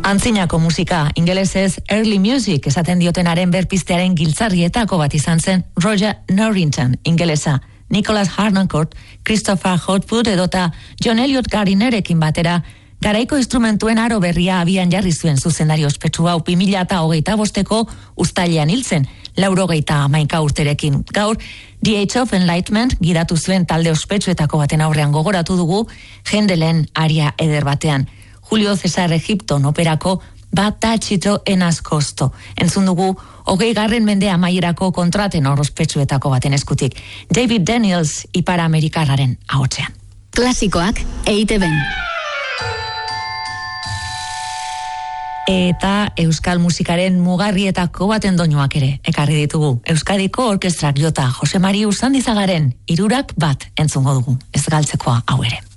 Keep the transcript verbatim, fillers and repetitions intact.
Antzinako musika, ingelesez early music esaten diotenaren berpiztearen giltzarrietako bat izan zen Roger Norrington, ingelesa, Nicholas Harnoncourt, Christopher Hotwood edota John Elliot Gardinerekin batera, garaiko instrumentuen aro berria abian jarri zuen zuzendari ospetsu hau bi mila hogeita bosteko uztailean hiltzen, laurogeita hamaika urterekin. Gaur, The Age of Enlightenment gidatu zuen talde ospetsuetako baten aurrean gogoratu dugu, Händelen aria eder batean. Julio Cesar Egipton operako Batachito enaz kosto. Entzun dugu, hogei garren mende amaierako kontraten ospetsuetako baten eskutik. David Daniels Ipar Amerikarraren ahotsean. Klasikoak E I TeBen. Eta euskal musikaren mugarrietako baten doinuak ere ekarri ditugu. Euskadiko orkestrak jota Jose Mari Usandizagaren hirurak bat entzungo dugu. Ez galtzekoa hau ere.